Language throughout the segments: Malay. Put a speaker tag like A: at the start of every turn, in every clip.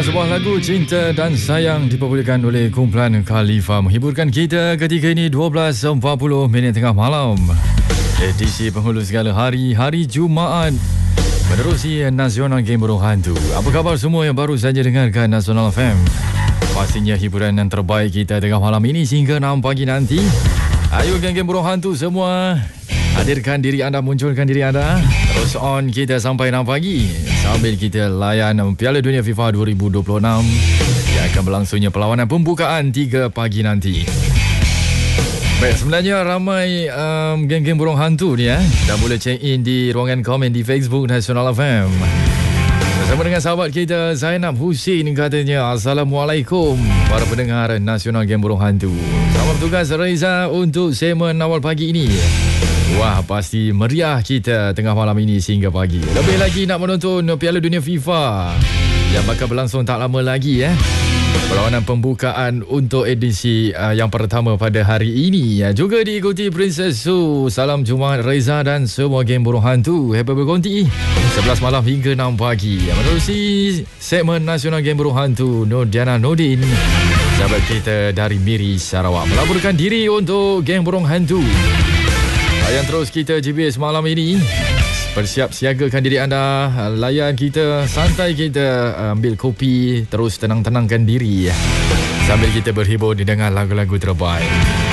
A: Dengarkan sebuah lagu Cinta dan Sayang diperbolehkan oleh kumpulan Khalifa menghiburkan kita ketika ini 12.40 tengah malam. Edisi penghulu segala hari Jumaat menerusi Nasional Game Burung Hantu. Apa khabar semua yang baru saja dengarkan Nasional FM? Pastinya hiburan yang terbaik kita tengah malam ini sehingga 6 pagi nanti. Ayo geng-geng Burung Hantu semua, hadirkan diri anda, munculkan diri anda. Terus on kita sampai 6 pagi sambil kita layan Piala Dunia FIFA 2026 yang akan berlangsungnya perlawanan pembukaan 3 pagi nanti. Baik, sebenarnya ramai geng-geng Burung Hantu ni dah boleh check in di ruangan komen di Facebook Nasional FM. Bersama dengan sahabat kita Zainab Husin katanya, Assalamualaikum para pendengar Nasional Game Burung Hantu. Selamat bertugas Reza untuk segmen awal pagi ini. Wah, pasti meriah kita tengah malam ini sehingga pagi. Lebih lagi nak menonton Piala Dunia FIFA yang bakal berlangsung tak lama lagi perlawanan pembukaan untuk edisi yang pertama pada hari ini. Juga diikuti Princess Su. Salam Jumaat Reza dan semua geng Burung Hantu. Happy berkonti 11 malam hingga 6 pagi. Menerusi segmen Nasional Game Burung Hantu, Nurdiana Nordin, sahabat kita dari Miri Sarawak, melaporkan diri untuk geng Burung Hantu. Layan terus kita GBS malam ini. Bersiap siagakan diri anda. Layan kita, santai kita, ambil kopi, terus tenang-tenangkan diri sambil kita berhibur dengan lagu-lagu terbaik.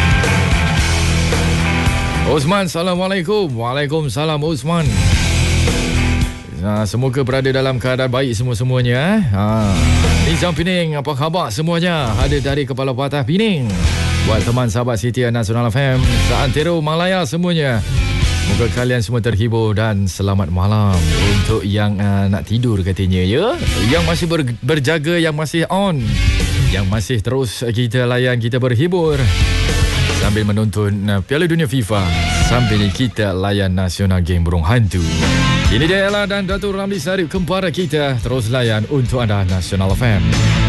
A: Osman, Assalamualaikum. Waalaikumsalam Osman. Semoga berada dalam keadaan baik semua-semuanya. Nizam Pening, apa khabar semuanya? Hadir dari Kepala Patah Pening. Buat teman sahabat Setia Nasional FM, seantero Malaya semuanya, moga kalian semua terhibur dan selamat malam. Untuk yang nak tidur katanya yang masih berjaga, yang masih on, yang masih terus kita layan, kita berhibur sambil menonton Piala Dunia FIFA, sambil kita layan Nasional Game Burung Hantu. Ini dia Ella dan Datuk Ramli Sarip, kempara kita, terus layan untuk anda Nasional FM.